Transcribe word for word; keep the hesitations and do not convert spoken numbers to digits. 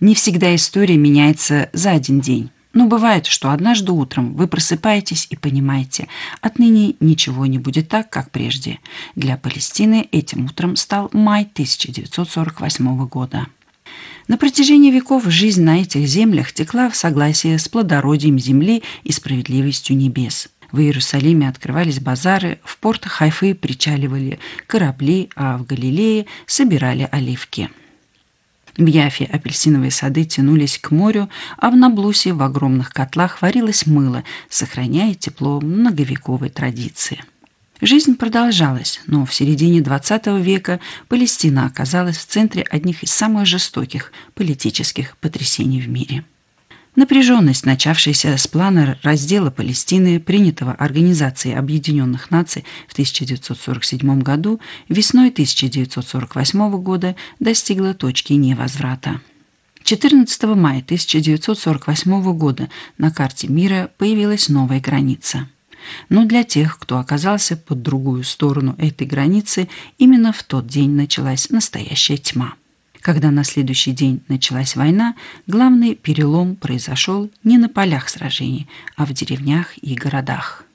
Не всегда история меняется за один день. Но бывает, что однажды утром вы просыпаетесь и понимаете, отныне ничего не будет так, как прежде. Для Палестины этим утром стал май тысяча девятьсот сорок восьмого года. На протяжении веков жизнь на этих землях текла в согласии с плодородием земли и справедливостью небес. В Иерусалиме открывались базары, в портах Хайфы причаливали корабли, а в Галилее собирали оливки. В Яфе апельсиновые сады тянулись к морю, а в Наблусе в огромных котлах варилось мыло, сохраняя тепло многовековой традиции. Жизнь продолжалась, но в середине двадцатого века Палестина оказалась в центре одних из самых жестоких политических потрясений в мире. Напряженность, начавшаяся с плана раздела Палестины, принятого Организацией Объединенных Наций в тысяча девятьсот сорок седьмом году, весной тысяча девятьсот сорок восьмого года достигла точки невозврата. четырнадцатого мая тысяча девятьсот сорок восьмого года на карте мира появилась новая граница. Но для тех, кто оказался по другую сторону этой границы, именно в тот день началась настоящая тьма. Когда на следующий день началась война, главный перелом произошел не на полях сражений, а в деревнях и городах.